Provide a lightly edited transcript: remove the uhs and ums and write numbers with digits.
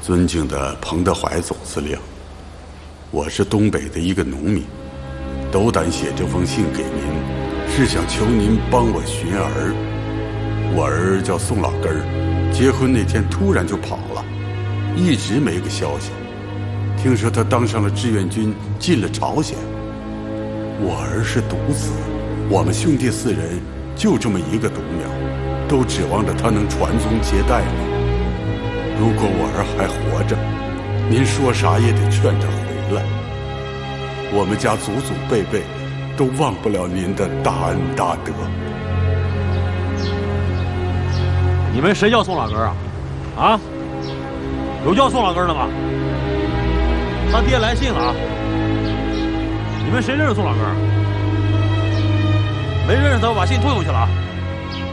尊敬的彭德怀总司令，我是东北的一个农民，斗胆写这封信给您，是想求您帮我寻儿。我儿叫宋老根儿，结婚那天突然就跑了，一直没个消息。听说他当上了志愿军，进了朝鲜。我儿是独子，我们兄弟4人就这么一个独苗，都指望着他能传宗接代呢。如果我儿还活着，您说啥也得劝他回来。我们家祖祖辈辈都忘不了您的大恩大德。 你们谁叫宋老根啊？啊？有叫宋老根的吗？他爹来信了啊！你们谁认识宋老根？没认识他，我把信退回去了啊！